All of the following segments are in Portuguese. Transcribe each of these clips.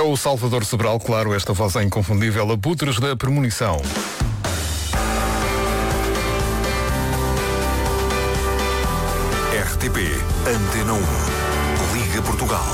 o Salvador Sobral, claro, esta voz é inconfundível, abutres da premonição. RTP Antena 1, Liga Portugal.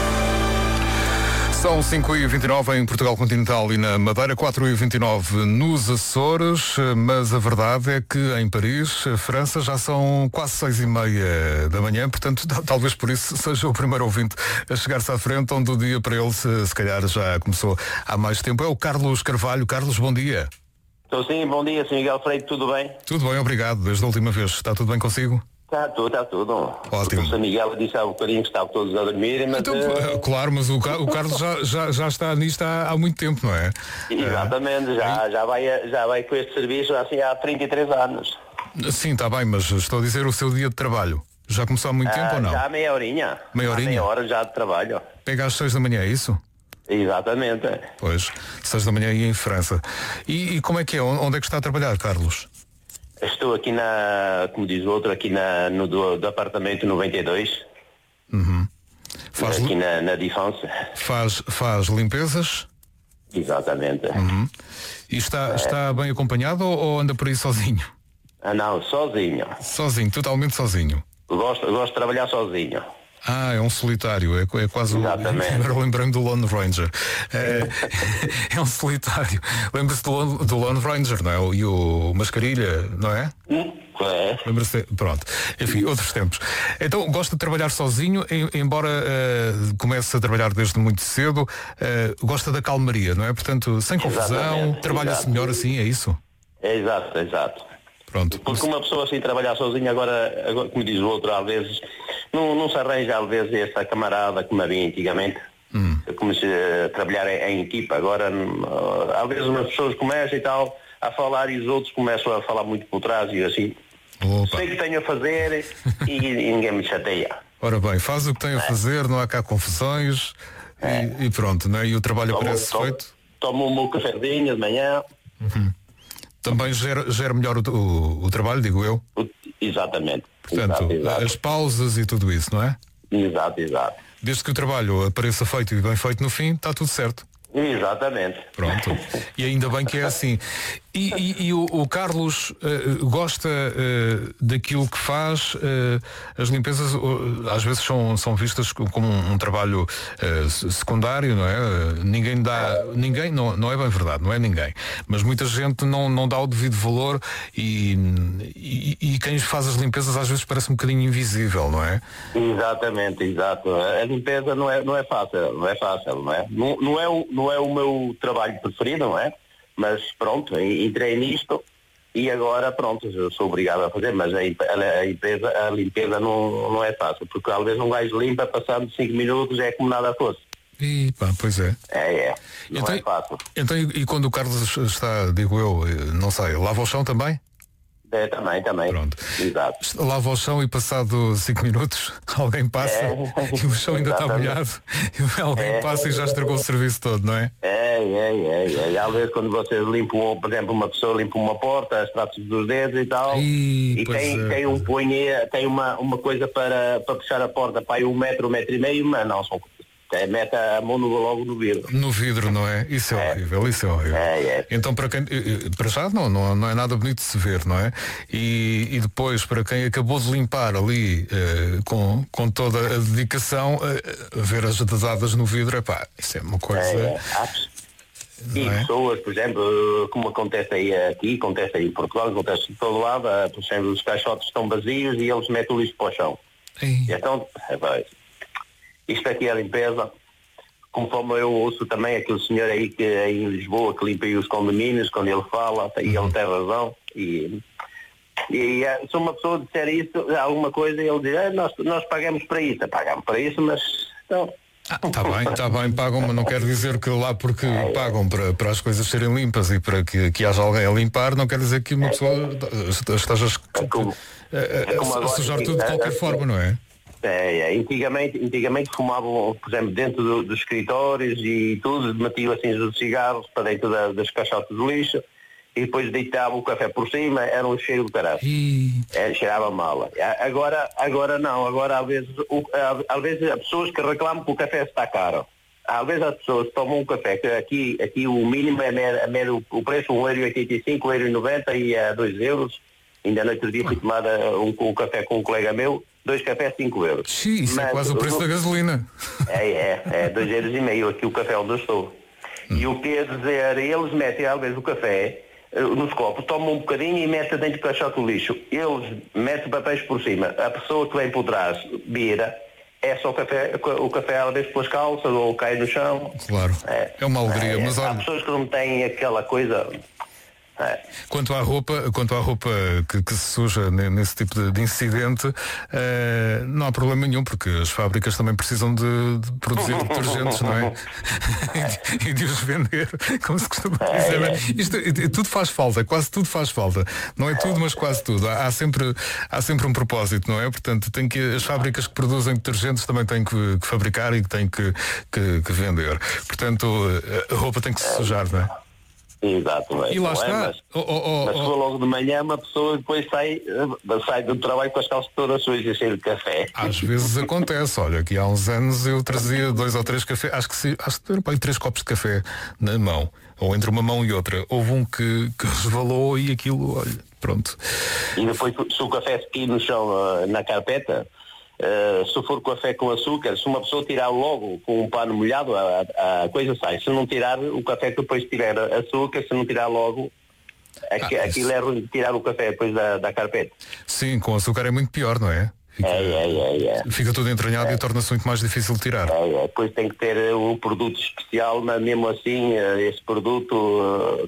São 5h29 em Portugal Continental e na Madeira, 4h29 nos Açores, mas a verdade é que em Paris, França, já são quase 6h30 da manhã, portanto talvez por isso seja o primeiro ouvinte a chegar-se à frente, onde o dia para ele se calhar já começou há mais tempo. É o Carlos Carvalho. Carlos, bom dia. Estou sim, bom dia, Sr. Miguel Freire, tudo bem? Tudo bem, obrigado. Desde a última vez, está tudo bem consigo? Está tudo. Ótimo. O Sr. Miguel disse há bocadinho que estavam todos a dormir, mas... Então, claro, mas o Carlos já está nisto há muito tempo, não é? Exatamente, já vai com este serviço assim há 33 anos. Sim, está bem, mas estou a dizer o seu dia de trabalho. Já começou há muito tempo ou não? Já há meia horinha. Meia horinha? Meia hora já de trabalho. Pega às 6 da manhã, é isso? Exatamente. Pois, 6 da manhã e em França. E como é que é? Onde é que está a trabalhar, Carlos? Estou aqui como diz o outro, aqui no do apartamento 92. Uhum. Aqui na Difense. Faz limpezas? Exatamente. Uhum. E está bem acompanhado ou anda por aí sozinho? Não, sozinho. Sozinho, totalmente sozinho. Gosto de trabalhar sozinho. É um solitário, é quase Exatamente. Agora lembrei-me do Lone Ranger. É um solitário. Lembra-se do Lone Ranger, não é? E o Mascarilha, não é? É. Lembra-se? Pronto. Enfim, outros tempos. Então, gosta de trabalhar sozinho, embora comece a trabalhar desde muito cedo, gosta da calmaria, não é? Portanto, sem confusão, trabalha-se melhor assim, é isso? É exato. Pronto. Porque uma pessoa assim trabalhar sozinha agora, como diz o outro, às vezes não se arranja às vezes essa camarada como havia antigamente. Comecei a trabalhar em equipa. Agora às vezes umas pessoas começam e tal a falar e os outros começam a falar muito por trás e assim. Opa. Sei que tenho a fazer e ninguém me chateia. Ora bem, faz o que tem a fazer, não há cá confusões e pronto, não é? E o trabalho parece feito. Tomo o meu cafezinho de manhã. Também gera melhor o trabalho, digo eu. Exatamente. Portanto, exato. as pausas e tudo isso, não é? Exato. Desde que o trabalho apareça feito e bem feito no fim, está tudo certo. Exatamente. Pronto. E ainda bem que é assim. E o Carlos gosta daquilo que faz. As limpezas às vezes são vistas como um trabalho secundário, não é? Ninguém não é bem verdade, não é ninguém. Mas muita gente não dá o devido valor e quem faz as limpezas às vezes parece um bocadinho invisível, não é? Exatamente, exato. A limpeza não é fácil, não é? Não é o meu trabalho preferido, não é? Mas pronto, entrei nisto e agora pronto, eu sou obrigado a fazer, mas a limpeza não é fácil, porque às vezes um gajo limpa, passando 5 minutos é como nada fosse. E pá, pois é. Não é fácil. Então, e quando o Carlos está, digo eu, não sei, lava o chão também? Também. Pronto. Exato. Lava o chão e passado 5 minutos alguém passa e o chão ainda está molhado e alguém passa e já estragou o serviço todo, não é? Às vezes quando você limpa, por exemplo, uma pessoa limpa uma porta, as traços dos dedos e tal, e tem uma coisa para puxar a porta para aí 1 metro, 1,5 metros, mas não, mete a mão logo no vidro. No vidro, não é? Isso é horrível, isso é horrível. Então para já não é nada bonito de se ver, não é? E depois para quem acabou de limpar ali com toda a dedicação, ver as dedadas no vidro, isso é uma coisa... E pessoas, por exemplo, como acontece aí em Portugal, acontece de todo lado, por exemplo, os caixotes estão vazios e eles metem o lixo para o chão. Então, isto aqui é a limpeza, conforme eu ouço também aquele senhor aí que em Lisboa que limpa aí os condomínios, quando ele fala, e ele tem razão, e se uma pessoa disser isso, alguma coisa, ele diz, nós pagamos para isso, mas então... Está bem, pagam, mas não quer dizer que lá porque pagam para as coisas serem limpas e para que haja alguém a limpar, não quer dizer que uma pessoa esteja a sujar tudo de qualquer forma, não é? Antigamente fumavam, por exemplo, dentro dos escritórios e tudo, metiam assim os cigarros para dentro das caixotas de lixo e depois deitavam o café por cima, era um cheiro do caralho. Cheirava mal. Agora não, agora às vezes há pessoas que reclamam que o café está caro. às vezes as pessoas tomam um café, que aqui o mínimo é o preço 1,85€, 1,90€ e a 2 euros. Ainda no outro dia fui tomar um café com um colega meu, 2 cafés 5 euros. Sim, isso é quase o preço da gasolina. É 2,5 € aqui o café onde eu estou. E o que ia dizer, eles metem às vezes o café nos copos, tomam um bocadinho e metem dentro do caixote do lixo. Eles metem papéis por cima. A pessoa que vem por trás vira, é só o café às vezes pelas calças ou cai no chão. Claro, é uma alegria. Mas há pessoas que não têm aquela coisa. Quanto à roupa que se suja nesse tipo de incidente, não há problema nenhum, porque as fábricas também precisam de produzir detergentes, não é? e de os vender, como se costuma dizer. Isto tudo faz falta, quase tudo faz falta. Não é tudo, mas quase tudo. Há sempre um propósito, não é? Portanto, as fábricas que produzem detergentes também têm que fabricar e que têm que vender. Portanto, a roupa tem que se sujar, não é? Exato, e lá está. Mas se for logo de manhã, uma pessoa depois sai do trabalho com as calças todas sujas e cheio de café. Às vezes acontece, olha, aqui há uns anos eu trazia 2 ou 3 cafés, acho que eram 3 copos de café na mão, ou entre uma mão e outra. Houve um que resvalou e aquilo, olha, pronto. E depois, se o café se cair no chão na carpeta, se for café com açúcar, se uma pessoa tirar logo com um pano molhado, a coisa sai. Se não tirar, o café que depois tiver açúcar, se não tirar logo, aquilo é ruim de tirar o café depois da carpeta. Sim, com açúcar é muito pior, não é? Fica tudo entranhado e torna-se muito mais difícil de tirar. Depois tem que ter um produto especial, mas mesmo assim, esse produto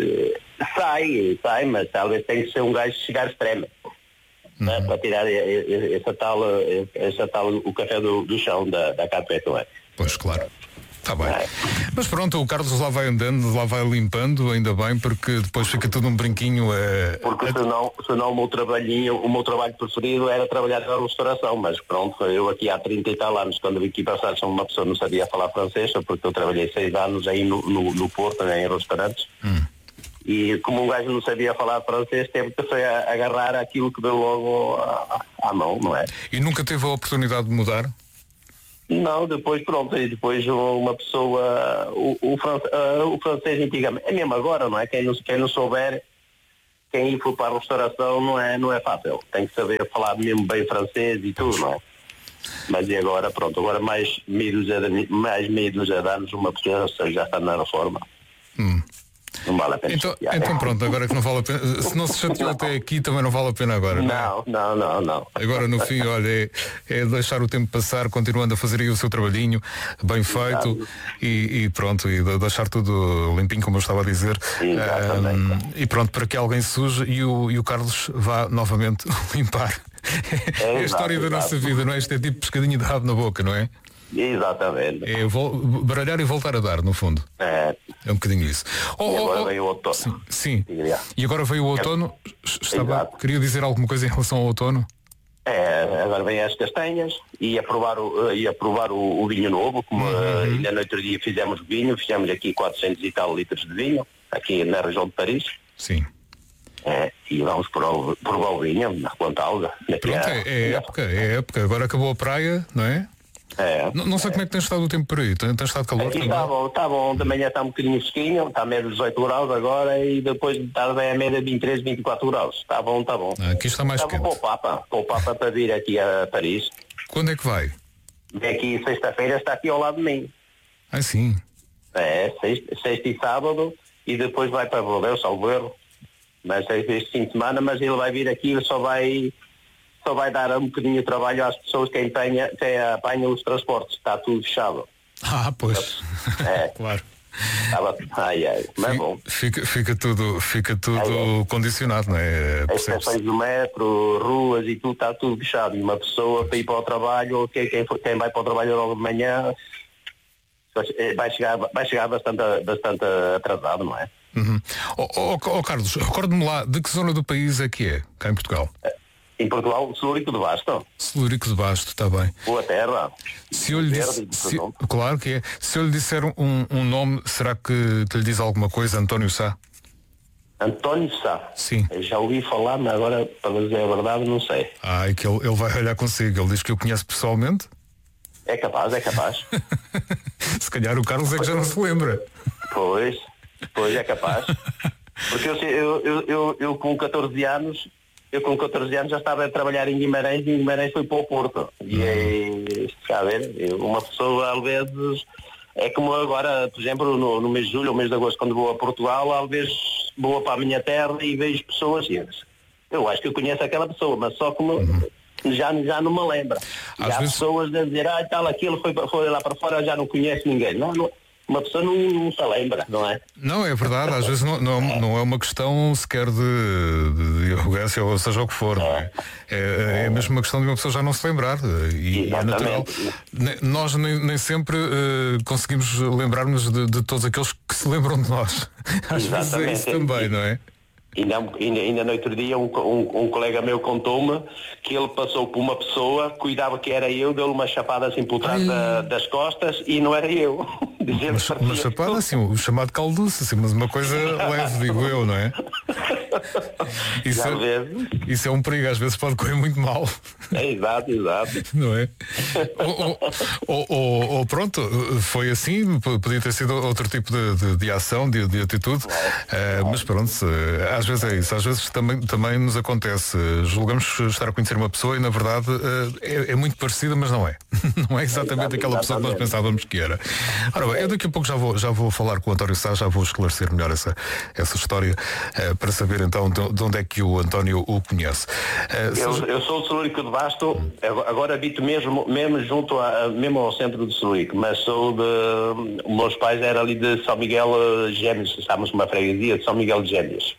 sai, mas talvez tem que ser um gajo chegar extremo. Para tirar essa tal o café do chão da carpeta, não é? Pois, claro. Está bem. Mas pronto, o Carlos lá vai andando, lá vai limpando, ainda bem, porque depois fica tudo um brinquinho. Porque senão o meu trabalho preferido era trabalhar na restauração, mas pronto, eu aqui há 30 e tal anos, quando vim aqui para Sá, uma pessoa não sabia falar francês, porque eu trabalhei 6 anos aí no Porto, em restaurantes. E como um gajo não sabia falar francês, teve que agarrar aquilo que deu logo à mão, não é? E nunca teve a oportunidade de mudar? Não, depois pronto, e depois uma pessoa, o francês antigamente, é mesmo agora, não é? Quem não souber, quem ir para a restauração não é fácil, tem que saber falar mesmo bem francês e tudo, não é? Mas e agora, pronto, agora mais meia dúzia de anos, uma pessoa já está na reforma. Não vale a pena. Então pronto, agora que não vale a pena. Se não se chateou até aqui, também não vale a pena agora. Não. Agora no fim, olha, é deixar o tempo passar, continuando a fazer aí o seu trabalhinho, bem feito, e pronto, e deixar tudo limpinho, como eu estava a dizer. E pronto, para que alguém suje e o Carlos vá novamente limpar. É a história da nossa vida, não é? Isto é tipo pescadinho de rabo na boca, não é? Exatamente. É baralhar e voltar a dar, no fundo. É um bocadinho isso. E agora veio o outono. Sim. E agora veio o outono. Queria dizer alguma coisa em relação ao outono? Agora vêm as castanhas e a provar o vinho novo, como ainda no outro dia fizemos aqui 400 e tal litros de vinho, aqui na região de Paris. Sim. E vamos provar o vinho na Quantalga. Pronto, é época. Agora acabou a praia, não é? Não sei como é que tem estado o tempo por aí. Tem estado calor? Aqui está bom. De manhã está um bocadinho fresquinho, está a média de 18 graus agora e depois de tarde é a média de 23, 24 graus. Está bom. Aqui está mais quente. Para o Papa para vir aqui a Paris. Quando é que vai? Vem aqui sexta-feira, está aqui ao lado de mim. Sim. Sexta e sábado e depois vai para Bordeaux, salvo erro. Mas este fim de semana, mas ele vai vir aqui, ele só vai dar um bocadinho de trabalho às pessoas que apanham os transportes. Está tudo fechado. Pois. Claro. Mas é bom. Fica tudo condicionado, não é? As estações do metro, ruas e tudo, está tudo fechado. E uma pessoa para ir para o trabalho, ou quem vai para o trabalho logo de manhã, vai chegar bastante atrasado, não é? Carlos, recorda-me lá, de que zona do país é que é, cá em Portugal? Em Portugal, Celúrico de Basto. Celúrico de Basto, está bem. Boa terra. Se eu lhe claro que é. Se eu lhe disser um nome, será que lhe diz alguma coisa? António Sá? António Sá? Sim. Eu já ouvi falar, mas agora, para dizer a verdade, não sei. É que ele vai olhar consigo. Ele diz que eu conheço pessoalmente? É capaz. calhar o Carlos é que já não se lembra. Pois é capaz. Porque eu com 14 anos, já estava a trabalhar em Guimarães e em Guimarães foi para o Porto. E está a ver, uma pessoa às vezes, é como agora, por exemplo, no mês de julho ou mês de agosto, quando vou a Portugal, às vezes vou para a minha terra e vejo pessoas e eu acho que eu conheço aquela pessoa, mas só como já não me lembro. E há pessoas a dizer, tal, aquilo foi lá para fora, já não conhece ninguém. Não, uma pessoa não se lembra, não é? Não, é verdade, às vezes não é uma questão sequer de arrogância ou seja o que for, não é? É mesmo uma questão de uma pessoa já não se lembrar e é natural. Nós nem sempre conseguimos lembrar-nos de todos aqueles que se lembram de nós. Às vezes é isso também, não é? Ainda no outro dia um colega meu contou-me que ele passou por uma pessoa, cuidava que era eu, deu-lhe uma chapada assim por trás das costas e não era eu. Uma chapada assim, o chamado calduço, assim, mas uma coisa leve, digo eu, não é? Isso é um perigo, às vezes pode correr muito mal. Exato. Não é? Ou pronto, foi assim, podia ter sido outro tipo de ação, de atitude, mas pronto, às vezes é isso, às vezes também nos acontece, julgamos estar a conhecer uma pessoa e na verdade é muito parecida, mas não é. Não é exatamente aquela pessoa que nós pensávamos que era. Ora bem, eu daqui a pouco já vou falar com o António Sá, já vou esclarecer melhor essa história para saber então de onde é que o António o conhece. Eu sou do Celúrico de Basto, agora habito mesmo junto mesmo ao centro do Celúrico, mas os meus pais eram ali de São Miguel Gêmeos, estávamos numa freguesia de São Miguel de Gêmeos.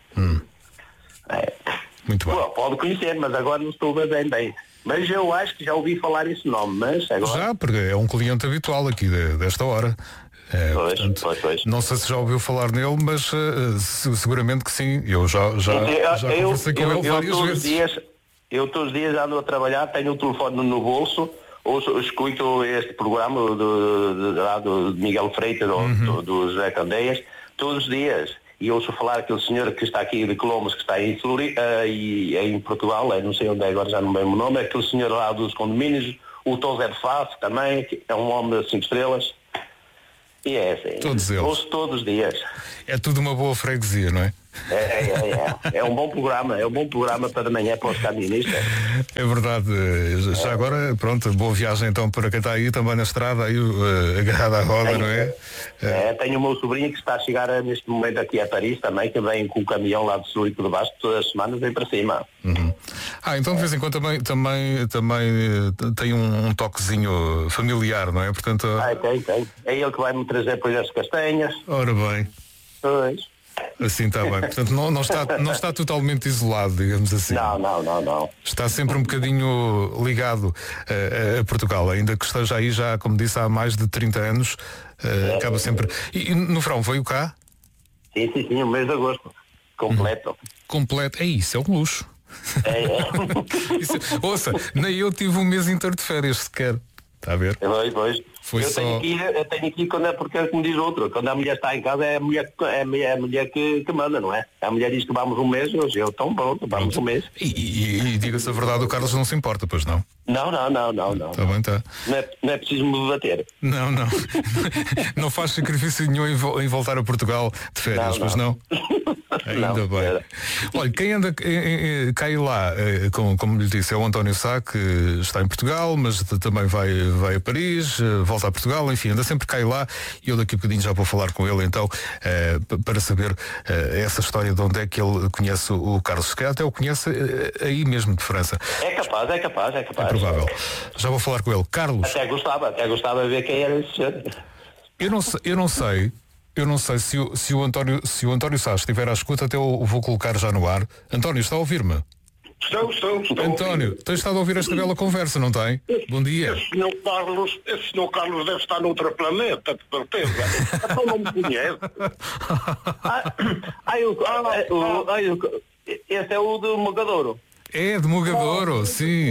Muito bem. Pode conhecer, mas agora não estou bem. Mas eu acho que já ouvi falar esse nome, mas agora... Já, porque é um cliente habitual aqui desta hora. Pois. Não sei se já ouviu falar nele, mas seguramente que sim. Eu já conversei com ele várias vezes. Eu todos os dias ando a trabalhar, tenho o telefone no bolso, escuto este programa do Miguel Freitas ou do José Candeias, todos os dias. E ouço falar aquele senhor que está aqui de Colombos, que está em Portugal, não sei onde é agora, já não me lembro o nome, aquele senhor lá dos condomínios, o Tosé de Faf também, que é um homem de 5 estrelas. E é assim. Todos eles. Ouço todos os dias. É tudo uma boa freguesia, não é? É um bom programa para de manhã para os camionistas. É verdade. Já agora, pronto, boa viagem então para quem está aí também na estrada, aí agarrado à roda, não é? Tenho o meu sobrinho que está a chegar neste momento aqui a Paris também, que vem com o caminhão lá do Celúrico de Basto, todas as semanas vem para cima. Então de vez em quando também tem um toquezinho familiar, não é? Portanto, tem. É ele que vai me trazer depois as castanhas. Ora bem. Pois. Assim está bem. Portanto, não está totalmente isolado, digamos assim. Não. Está sempre um bocadinho ligado a Portugal, ainda que esteja aí já, como disse, há mais de 30 anos. Acaba sempre. E no verão veio cá? Sim, o mês de agosto. Completo. É isso, é um luxo. Ouça, nem eu tive um mês inteiro de férias sequer. Está a ver? Pois. Eu tenho que ir porque como diz outro, quando a mulher está em casa é a mulher que manda, não é? A mulher diz que vamos um mês, eu estou pronto, vamos um mês. E diga-se a verdade, o Carlos não se importa, pois não? Não. Está bem, está. Não é preciso me debater. Não. Não faz sacrifício nenhum em voltar a Portugal de férias, pois não? Ainda bem. Olha, quem anda cai lá, como lhe disse, é o António Sá, que está em Portugal, mas também vai a Paris, volta a Portugal, enfim, anda sempre cai lá, e eu daqui a bocadinho já vou falar com ele então para saber essa história de onde é que ele conhece o Carlos. Se calhar até o conhece aí mesmo de França. É capaz. É provável. Já vou falar com ele. Carlos. Até gostava de ver quem era esse senhor. Eu não sei se o António Sá estiver à escuta, até eu vou colocar já no ar. António, está a ouvir-me? Estou. António, tens estado a ouvir esta bela conversa, não tem? Bom dia. Esse senhor Carlos deve estar noutro planeta, de certeza. Então não me conhece. Esse é o do Mogadouro. É, de Mogadouro, sim.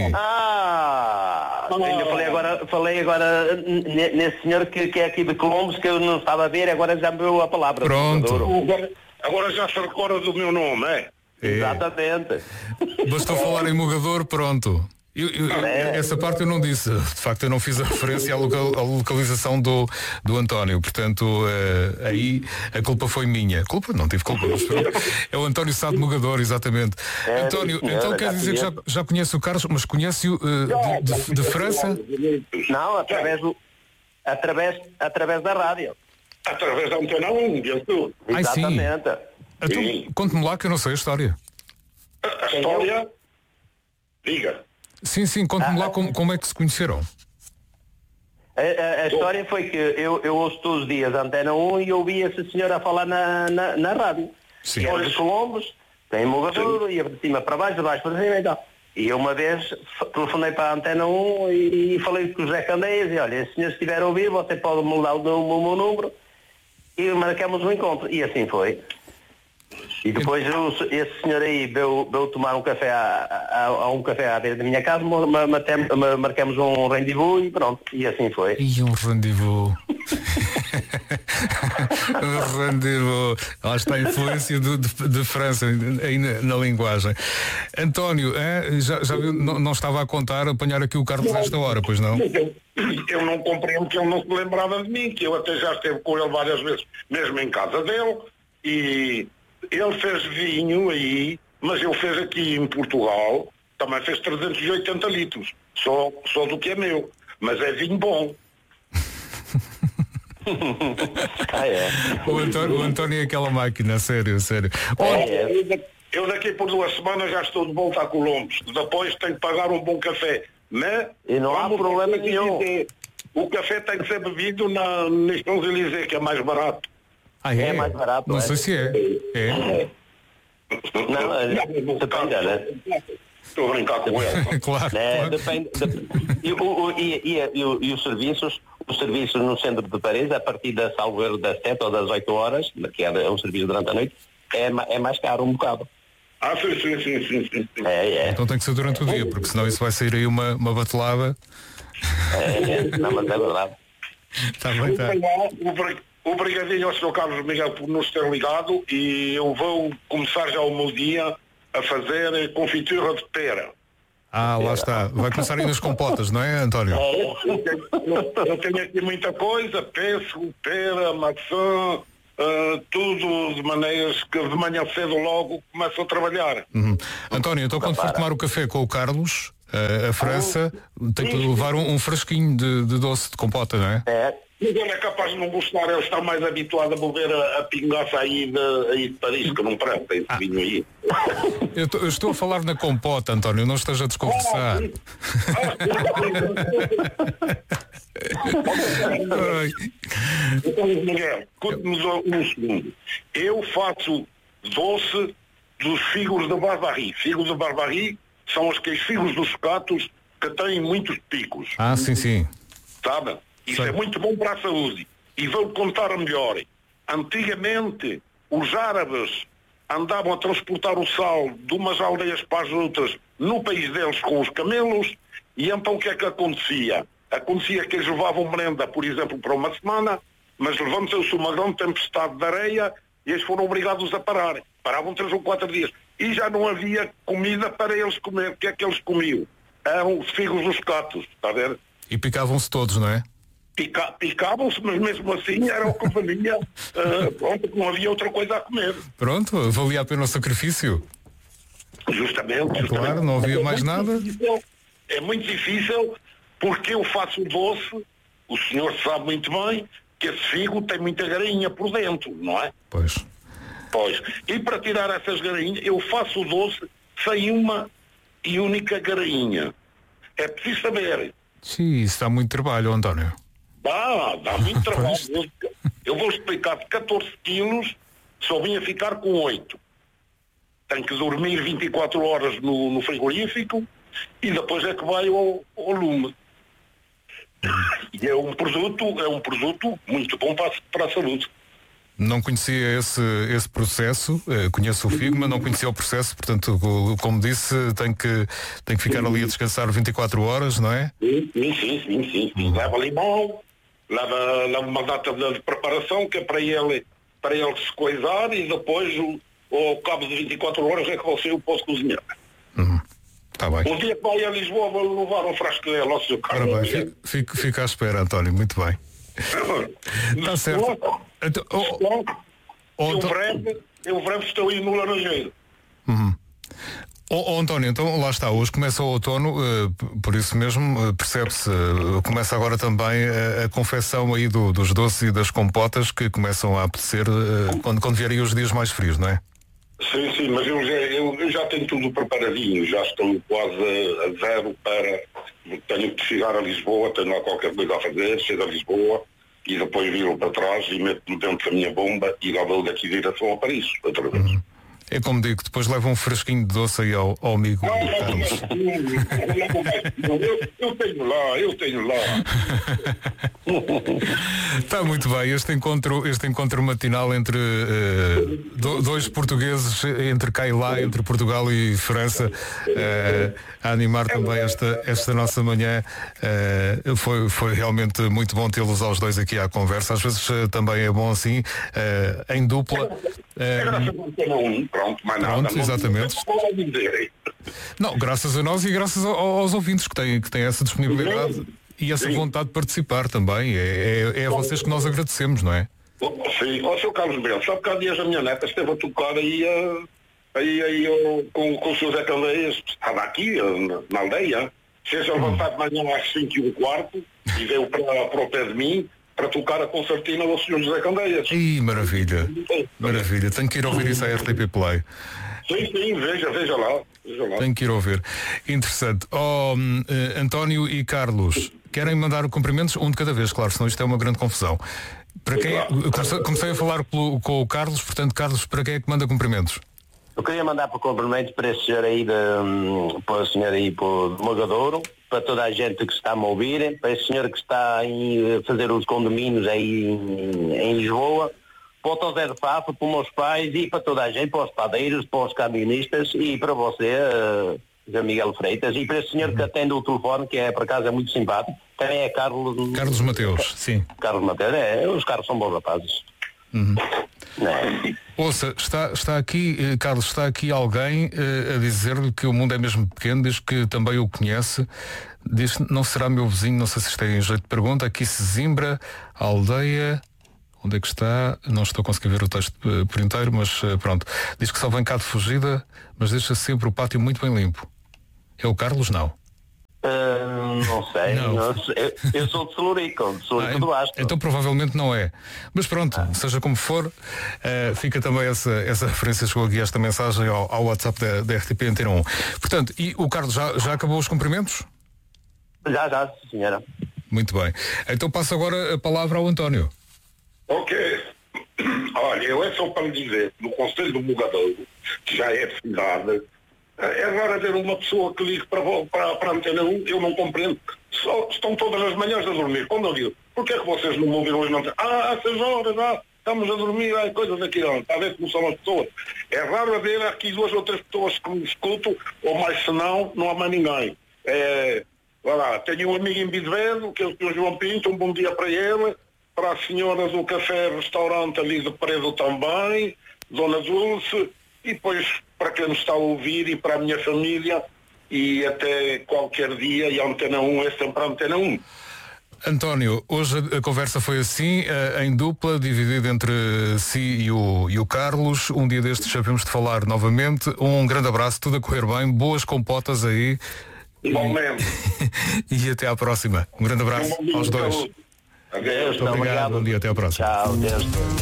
Ainda falei agora nesse senhor que é aqui de Colombos, que eu não estava a ver, agora já me deu a palavra. Pronto. Agora já se recorda do meu nome, é? Exatamente. Bastou falar em Mogadouro, pronto. Essa parte eu não disse. De facto, eu não fiz a referência à localização do António. Portanto, aí a culpa foi minha. Não tive culpa. É o António Sá de Mogador, exatamente. António, então quer dizer que já conhece o Carlos, mas conhece-o de França? Não, através da rádio. Através da Antena 1, viu? Exatamente. Então, conte-me lá que eu não sei a história. A história? Diga. Sim, conte-me lá como é que se conheceram. A história foi que eu ouço todos os dias a Antena 1 e ouvi essa senhora a falar na rádio. Sim. É de Colombos, tem Mogador, ia de cima para baixo, de baixo para cima e tal. E eu uma vez telefonei para a Antena 1 e falei com o José Candeias e olha, se o senhor estiver a ouvir, você pode mudar o meu número e marcamos um encontro. E assim foi. E depois esse senhor aí veio tomar um café a um café à beira da minha casa, marcamos um rendezvous e pronto, e assim foi. E um rendezvous. Um rendezvous. Lá está a influência de França aí na linguagem. António, já viu, não estava a contar apanhar aqui o Carlos nesta hora, pois não? Eu não compreendo que ele não se lembrava de mim, que eu até já esteve com ele várias vezes, mesmo em casa dele, e ele fez vinho aí, mas ele fez aqui em Portugal, também fez 380 litros, só do que é meu, mas é vinho bom. O António é aquela máquina, sério. Eu daqui por 2 semanas já estou de volta a Colombos, depois tenho que pagar um bom café, mas e não há problema nenhum. O café tem que ser bebido na Champs-Élysées, que é mais barato. É mais barato. Não sei se é. Não, depende, né? Estou a brincar com ele. Claro. Depende. E os serviços no centro de Paris, a partir da salvo erro das 7 ou das 8 horas, que é um serviço durante a noite, é mais caro um bocado. Sim. Então tem que ser durante o dia, porque senão isso vai sair aí uma batelada. Não, mas é verdade. Está bem, está. Obrigadinho ao Sr. Carlos Miguel por nos ter ligado e eu vou começar já o meu dia a fazer confitura de pera. Lá está. Vai começar aí nas compotas, não é, António? Eu tenho aqui muita coisa, pêssego, pera, maçã, tudo de maneiras que de manhã cedo logo começo a trabalhar. António, então quando for tomar o café com o Carlos, a França, tem que levar um frasquinho de doce de compota, não é? Mas ele é capaz de não gostar, ele está mais habituado a beber a pingaça aí de Paris, que não presta esse vinho aí. Eu estou a falar na compota, António, não esteja a desconversar. Então, Miguel, conte-nos um segundo. Eu faço doce dos figos de Barbarie. Figos de Barbarie são aqueles figos dos sucatos que têm muitos picos. Sim. Sabe? Isso é muito bom para a saúde. E vou contar melhor. Antigamente, os árabes andavam a transportar o sal de umas aldeias para as outras no país deles com os camelos, e então o que é que acontecia? Acontecia que eles levavam merenda, por exemplo, para uma semana, mas levantou-se uma grande tempestade de areia e eles foram obrigados a parar. Paravam 3 ou 4 dias. E já não havia comida para eles comer. O que é que eles comiam? Eram os figos dos catos, está a ver? E picavam-se todos, não é? Picavam-se, mas mesmo assim era o que valia, pronto, que não havia outra coisa a comer. Pronto, valia a pena o sacrifício. Justamente. Claro, não havia mais nada. É muito difícil porque eu faço o doce, o senhor sabe muito bem que esse figo tem muita garinha por dentro, não é? Pois. E para tirar essas garinhas, eu faço o doce sem uma e única garinha. É preciso saber. Sim, isso dá muito trabalho, António. Dá muito trabalho. Eu vou explicar, de 14 quilos só vim a ficar com 8. Tenho que dormir 24 horas no frigorífico e depois é que vai ao lume. E é um produto muito bom para a saúde. Não conhecia esse processo, conheço o figo, mas não conhecia o processo, portanto, como disse, tem que ficar ali a descansar 24 horas, não é? Sim. Leva limão, leva uma data de preparação que é para ele se coisar e depois, ao cabo de 24 horas, é que eu posso cozinhar. Tá bem. Um dia que vai a Lisboa vou levar um frasco dele ao seu carro. Fica à espera, António, muito bem. Está certo. Então, eu breve estou aí no Laranjeiro. António, então lá está, hoje começa o outono, por isso mesmo percebe-se, começa agora também a confecção aí dos doces e das compotas que começam a apetecer quando vierem os dias mais frios, não é? Sim, mas eu já tenho tudo preparadinho, já estou quase a zero tenho que chegar a Lisboa, tenho lá qualquer coisa a fazer, chego a Lisboa e depois viro para trás e meto-me dentro da minha bomba e lá vou daqui direção a Paris, outra vez. É como digo, depois leva um fresquinho de doce aí ao amigo. Eu tenho lá. Está muito bem, este encontro matinal entre dois portugueses, entre cá e lá, entre Portugal e França, a animar também esta nossa manhã. Foi realmente muito bom tê-los aos dois aqui à conversa. Às vezes também é bom assim, em dupla. Pronto, mais nada. Pronto, exatamente. Não, graças a nós e graças aos ouvintes que têm essa disponibilidade e essa vontade de participar também. É a vocês que nós agradecemos, não é? Sim, ó Sr. Carlos Belo, sabe que há dias a minha neta esteve a tocar aí com o Sr. Zé Candeias, estava aqui na aldeia, fez a levantar de manhã às 5:15 e veio para o pé de mim para tocar a concertina ao Sr. José Candeias. Ih, maravilha. Maravilha. Tenho que ir ouvir isso à RTP Play. Sim, veja lá. Tenho que ir ouvir. Interessante. António e Carlos, querem mandar cumprimentos um de cada vez, claro, senão isto é uma grande confusão. Para quem comecei a falar com o Carlos, portanto, Carlos, para quem é que manda cumprimentos? Eu queria mandar por cumprimentos para esse senhor aí para o senhor aí do Mogadouro, para toda a gente que está a me ouvir, para esse senhor que está a fazer os condomínios aí em Lisboa, para o Tom Zé de Fafa, para os meus pais e para toda a gente, para os padeiros, para os camionistas e para você, José Miguel Freitas, e para esse senhor que atende o telefone, que é por acaso é muito simpático, também é Carlos Mateus, sim. Carlos Mateus, os carros são bons rapazes. Ouça, está aqui, Carlos, está aqui alguém a dizer-lhe que o mundo é mesmo pequeno, diz que também o conhece, diz que não será meu vizinho, não sei se isto é em jeito de pergunta, aqui Sesimbra, aldeia, onde é que está? Não estou a conseguir ver o texto por inteiro, mas pronto, diz que só vem cá de fugida, mas deixa sempre o pátio muito bem limpo. É o Carlos, não? Não sei, não. Eu sou de Celurico, do Basto. Então provavelmente não é. Mas pronto, seja como for, fica também essa referência, chegou aqui esta mensagem ao WhatsApp da RTP Antena 1. Portanto, e o Carlos já acabou os cumprimentos? Já, senhora. Muito bem. Então passo agora a palavra ao António. Ok. Olha, eu é só para lhe dizer, no Conselho do Mogadouro, que já é de cidade, é raro ver uma pessoa que ligue para a Antena 1, eu não compreendo. Só estão todas as manhãs a dormir. Quando eu digo, porquê é que vocês não me ouviram hoje? Não tem? Às 6 horas, estamos a dormir, coisas aqui, não. Está a ver como são as pessoas. É raro haver aqui 2 ou 3 pessoas que me escutam, ou mais se não há mais ninguém. Tenho um amigo em Bidevedo, que é o Sr. João Pinto, um bom dia para ele, para as senhoras do café restaurante ali de Predo também, Dona Dulce, e depois para quem nos está a ouvir e para a minha família e até qualquer dia, e a Antena 1 é sempre a Antena 1. António, hoje a conversa foi assim, em dupla, dividida entre si e o Carlos. Um dia destes já vamos de falar novamente. Um grande abraço, tudo a correr bem, boas compotas aí. Igualmente. E até à próxima. Um grande abraço aos dois. Adeus. Muito obrigado, bom dia, até à próxima. Tchau, Deus.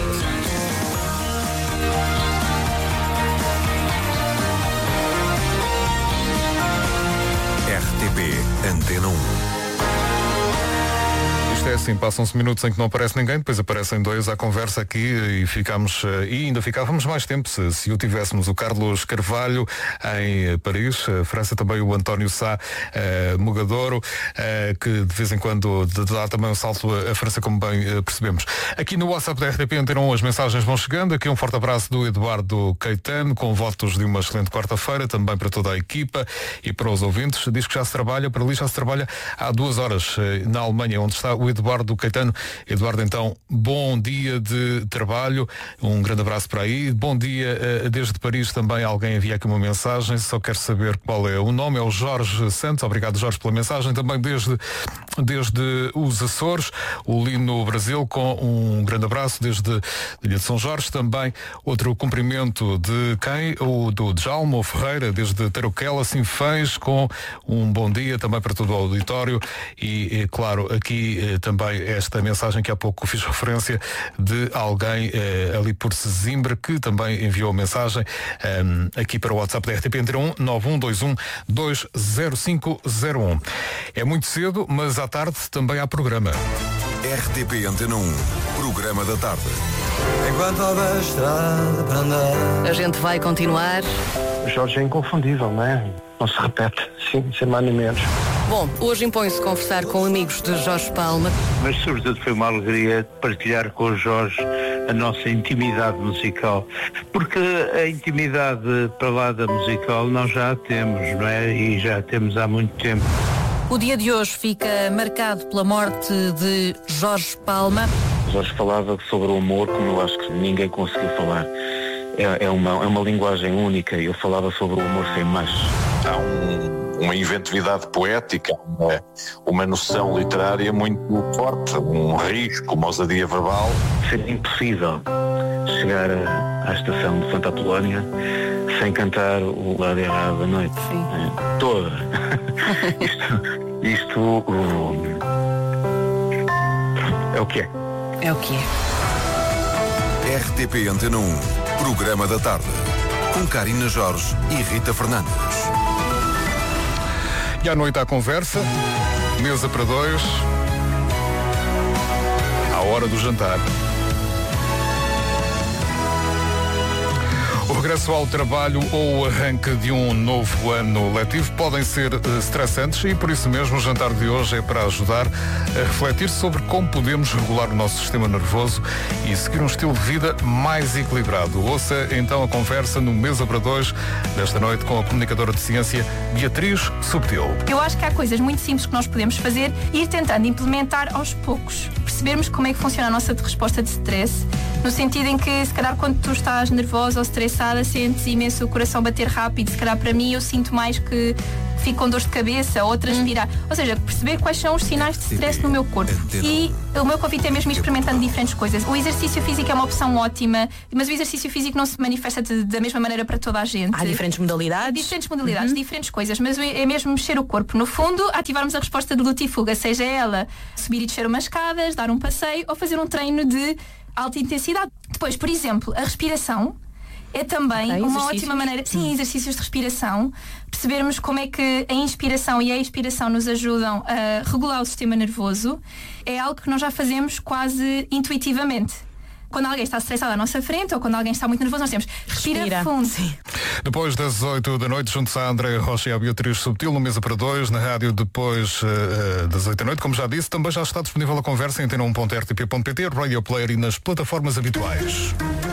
RTP Antena 1. Isto é assim, passam-se minutos em que não aparece ninguém, depois aparecem dois à conversa aqui e ainda ficávamos mais tempo se o tivéssemos. O Carlos Carvalho em Paris, França, também o António Sá, Mogadouro, que de vez em quando dá também um salto a França, como bem percebemos. Aqui no WhatsApp da RTP Antena 1 as mensagens vão chegando. Aqui um forte abraço do Eduardo Caetano, com votos de uma excelente quarta-feira, também para toda a equipa e para os ouvintes. Diz que já se trabalha, para ali já se trabalha há 2 horas na Alemanha, onde está o Eduardo Caetano. Eduardo, então, bom dia de trabalho, um grande abraço para aí. Bom dia desde Paris também, alguém envia aqui uma mensagem, só quero saber qual é o nome, é o Jorge Santos. Obrigado, Jorge, pela mensagem. Também desde os Açores, o Lino Brasil, com um grande abraço desde a Ilha de São Jorge. Também outro cumprimento de quem? O do Djalmo Ferreira, desde Tarouquela, Sinfãs, com um bom dia também para todo o auditório. E claro, aqui também esta mensagem que há pouco fiz referência de alguém ali por Sesimbra, que também enviou mensagem aqui para o WhatsApp da RTP entre 912120501. É muito cedo, mas à tarde também há programa. RTP Antena 1, programa da tarde. Enquanto houver estrada para andar. A gente vai continuar. O Jorge é inconfundível, não é? Não se repete, sim, sem mais nem menos. Bom, hoje impõe-se conversar com amigos de Jorge Palma. Mas sobretudo foi uma alegria partilhar com o Jorge a nossa intimidade musical, porque a intimidade para lá da musical nós já a temos, não é? E já a temos há muito tempo. O dia de hoje fica marcado pela morte de Jorge Palma. Jorge falava sobre o amor como eu acho que ninguém conseguiu falar. É uma linguagem única. Eu falava sobre o amor sem mais. Há uma inventividade poética, uma noção literária muito forte, um risco, uma ousadia verbal. Seria impossível chegar à estação de Santa Apolónia sem cantar o lado errado da noite. Toda. Isto é o que é. É o que é. RTP Antena 1, programa da tarde. Com Karina Jorge e Rita Fernandes. E à noite à conversa, mesa para dois, à hora do jantar. O regresso ao trabalho ou o arranque de um novo ano letivo podem ser estressantes e por isso mesmo o jantar de hoje é para ajudar a refletir sobre como podemos regular o nosso sistema nervoso e seguir um estilo de vida mais equilibrado. Ouça então a conversa no Mesa para Dois desta noite com a comunicadora de ciência Beatriz Subtil. Eu acho que há coisas muito simples que nós podemos fazer e ir tentando implementar aos poucos. Percebermos como é que funciona a nossa resposta de stress, no sentido em que se calhar quando tu estás nervosa ou estressada sentes imenso o coração bater rápido, se calhar para mim eu sinto mais que fico com dor de cabeça ou transpirar, ou seja, perceber quais são os sinais de stress no meu corpo. E o meu convite é mesmo ir experimentando diferentes coisas. O exercício físico é uma opção ótima, mas o exercício físico não se manifesta da mesma maneira para toda a gente. Há diferentes modalidades? Diferentes modalidades, diferentes coisas, mas é mesmo mexer o corpo. No fundo, ativarmos a resposta de luta e fuga, seja ela subir e descer umas escadas, dar um passeio ou fazer um treino de alta intensidade. Depois, por exemplo, a respiração é também uma ótima maneira, exercícios de respiração, percebermos como é que a inspiração e a expiração nos ajudam a regular o sistema nervoso, é algo que nós já fazemos quase intuitivamente. Quando alguém está estressado à nossa frente ou quando alguém está muito nervoso, nós temos respira fundo. Sim. Depois das 8 da noite, junto-se à Andréa Rocha e à Beatriz Subtil, no Mesa para Dois, na rádio depois das 8 da noite. Como já disse, também já está disponível a conversa em antena1.rtp.pt, Radio Player e nas plataformas habituais.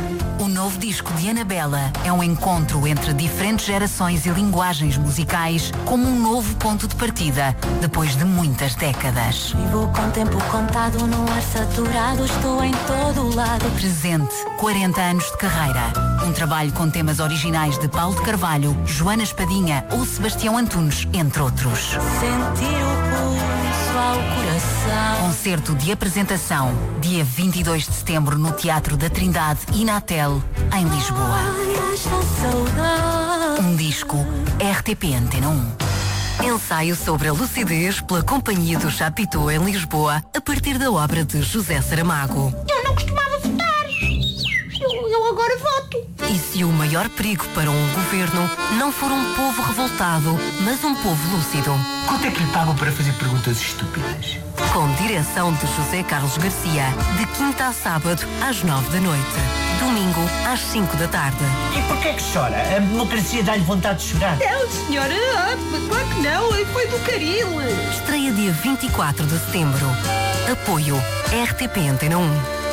O novo disco de Anabela é um encontro entre diferentes gerações e linguagens musicais como um novo ponto de partida, depois de muitas décadas. Vivo com tempo contado, no ar saturado, estou em todo lado. Presente, 40 anos de carreira. Um trabalho com temas originais de Paulo de Carvalho, Joana Espadinha ou Sebastião Antunes, entre outros. Sentir o pulso ao coração. Concerto de apresentação, dia 22 de setembro no Teatro da Trindade e na Tel, em Lisboa. Um disco RTP Antena 1. Ensaio sobre a lucidez pela Companhia do Chapitão em Lisboa, a partir da obra de José Saramago. Eu não costumava votar. Eu agora voto. E se o maior perigo para um governo não for um povo revoltado, mas um povo lúcido? Quanto é que lhe pagam para fazer perguntas estúpidas? Com direção de José Carlos Garcia, de quinta a sábado, às 9 da noite. Domingo, às 5 da tarde. E porquê que chora? A democracia dá-lhe vontade de chorar? Não, senhora, claro que não, foi do caril. Estreia dia 24 de setembro. Apoio RTP Antena 1.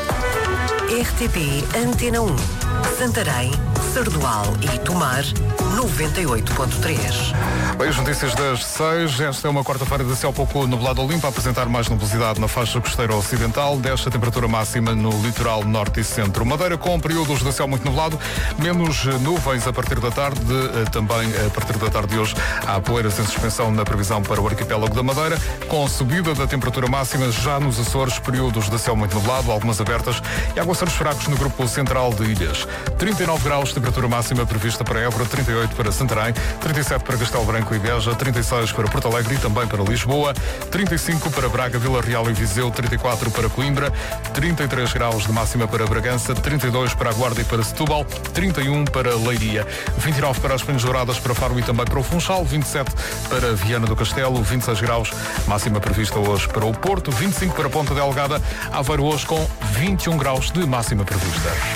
RTP Antena 1. Santarém, Sardual e Tomar, 98.3. Bem, as notícias das 6. Esta é uma quarta-feira de céu pouco nublado ou limpo, a apresentar mais nebulosidade na faixa costeira ocidental. Desce a temperatura máxima no litoral norte e centro. Madeira com períodos de céu muito nublado, menos nuvens a partir da tarde. Também a partir da tarde de hoje há poeiras em suspensão na previsão para o arquipélago da Madeira, com subida da temperatura máxima já nos Açores, períodos de céu muito nublado, algumas abertas e aguaceiros fracos no grupo central de ilhas. 39 graus, temperatura máxima prevista para Évora, 38 para Santarém, 37 para Castelo Branco e Beja, 36 para Porto Alegre e também para Lisboa, 35 para Braga, Vila Real e Viseu, 34 para Coimbra, 33 graus de máxima para Bragança, 32 para a Guarda e para Setúbal, 31 para Leiria, 29 para as Penhas Douradas, para Faro e também para o Funchal, 27 para Viana do Castelo, 26 graus, máxima prevista hoje para o Porto, 25 para Ponta Delgada, Aveiro hoje com 21 graus de máxima prevista.